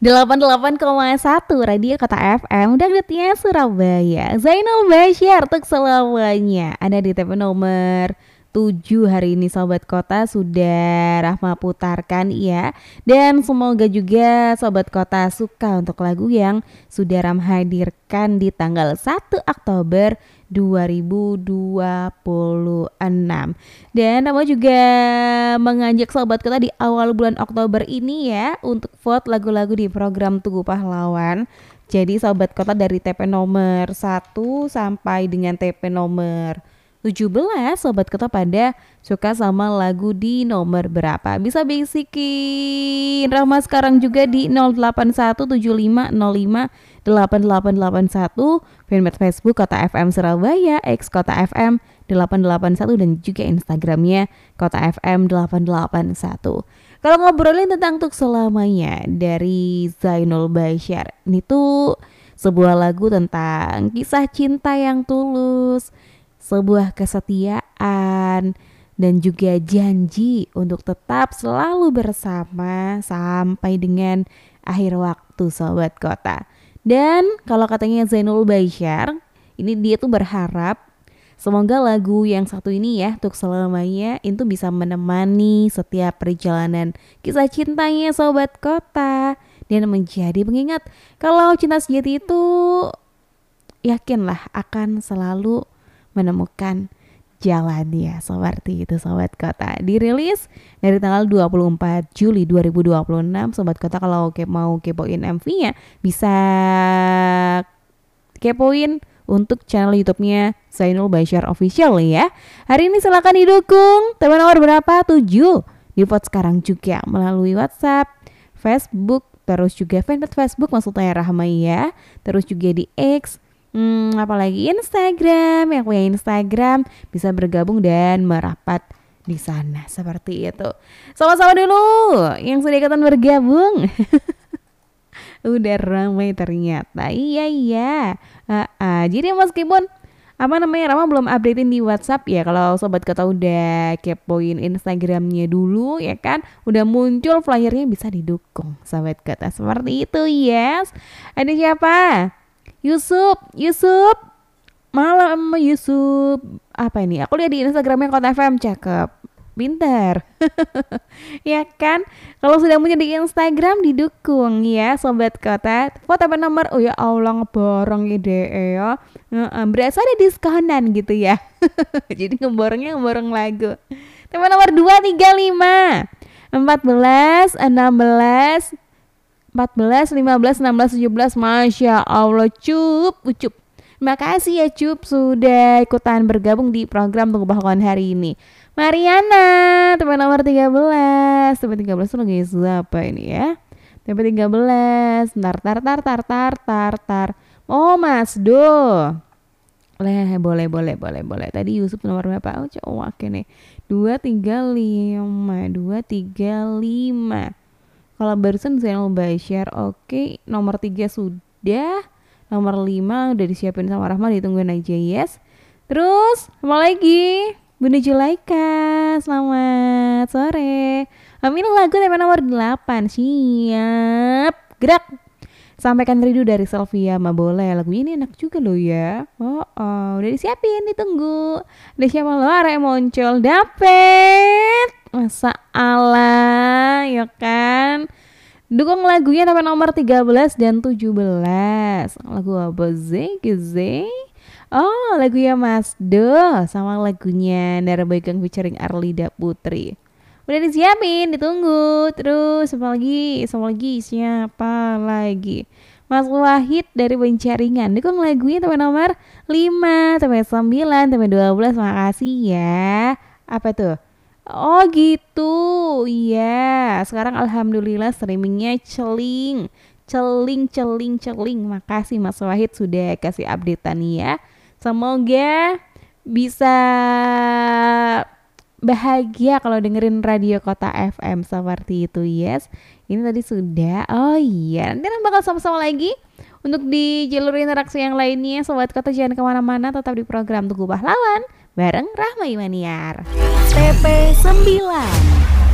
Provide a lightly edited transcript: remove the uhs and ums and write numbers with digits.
88,1 Radio Kota FM Dangdutnya Surabaya. Zainul Bashir untuk selamanya. Ada di TP nomor 7 hari ini Sobat Kota sudah Rahma putarkan ya. Dan semoga juga Sobat Kota suka untuk lagu yang sudah Rahma hadirkan di tanggal 1 Oktober 2026. Dan Rahma juga mengajak Sobat Kota di awal bulan Oktober ini ya untuk vote lagu-lagu di program Tugu Pahlawan. Jadi Sobat Kota dari TP nomor 1 sampai dengan TP nomor 17 Sobat Kota pada suka sama lagu di nomor berapa? Bisa bisikin Rahma sekarang juga di 081750588881, fanpage Facebook Kota FM Surabaya, X Kota FM 881 dan juga Instagramnya Kota FM 881. Kalau ngobrolin tentang Untuk Selamanya dari Zainul Bashir, ini tuh sebuah lagu tentang kisah cinta yang tulus, sebuah kesetiaan dan juga janji untuk tetap selalu bersama sampai dengan akhir waktu Sobat Kota. Dan kalau katanya Zainul Bashir, ini dia tuh berharap semoga lagu yang satu ini ya Untuk Selamanya itu bisa menemani setiap perjalanan kisah cintanya Sobat Kota dan menjadi pengingat kalau cinta sejati itu yakinlah akan selalu menemukan jalan ya, seperti itu Sobat Kota. Dirilis dari tanggal 24 Juli 2026. Sobat Kota kalau mau kepoin MV-nya bisa kepoin untuk channel YouTube-nya Zainul Bashir Official ya. Hari ini silakan didukung. Tema nomor berapa? 7. Di vote sekarang juga melalui WhatsApp, Facebook, terus juga fanpage Facebook maksudnya Rahma ya. Terus juga di X, apalagi Instagram. Yang punya Instagram bisa bergabung dan merapat di sana seperti itu. Sama-sama dulu yang sudah ikutan bergabung. Udah ramai ternyata. Iya. Jadi meskipun Rama belum updatein di WhatsApp ya. Kalau Sobat Kota udah kepoin Instagramnya dulu ya kan, udah muncul flyernya, bisa didukung Sobat Kota seperti itu. Yes. Ada siapa? Yusuf malam Yusuf, apa ini? Aku lihat di Instagramnya Kota FM, cakep, pinter. Ya kan? Kalau sudah punya di Instagram didukung ya Sobat Kota. Foto apa nomor? Oh ya Allah, ngeborong ide ya. Berasa ada diskonan gitu ya. Jadi ngeborong lagu. Tema nomor 235 14 16 14, 15, 16, 17. Masya Allah Ucup. Terima kasih ya Cup sudah ikutan bergabung di program Tunggu Pahlawan hari ini. Mariana, teman nomor 13. Teman 13 itu lagi siapa ini ya? Teman 13. Tar. Oh Mas Do. Boleh. Tadi Yusuf nomor berapa? Oh cowok nih. 235. Kalau barusan Zainul Bashir, oke. Nomor 3 sudah. Nomor 5 udah disiapin sama Rahma, ditungguin aja yes. Terus apa lagi? Bunda Julaika, selamat sore. Amin lagu tema nomor 8. Siap, gerak. Sampaikan rindu dari Selvia Ma boleh. Lagunya ini enak juga loh ya. Udah disiapin, ditunggu. Ada siapa lo? Are muncul dapet. Masa Allah, ya kan? Dukung lagunya sampai nomor 13 dan 17. Lagu apa Zee? Oh, lagunya Mas Do sama lagunya Nara Baikang featuring Arlida Putri. Udah disiapin, ditunggu. Terus apa lagi? Siapa lagi? Mas Wahid dari Penjaringan. Dukung lagunya sampai nomor 5, sampai 9, sampai 12. Makasih ya. Apa tuh? Oh gitu, iya. Sekarang alhamdulillah streamingnya celing. Makasih Mas Wahid sudah kasih updatean ya. Semoga bisa bahagia kalau dengerin Radio Kota FM seperti itu yes. Ini tadi sudah. Oh iya, nanti bakal sama-sama lagi untuk di jalur interaksi yang lainnya. Sobat Kota jangan kemana-mana, tetap di program Tugu Pahlawan bareng Rahma Imaniar. TP 9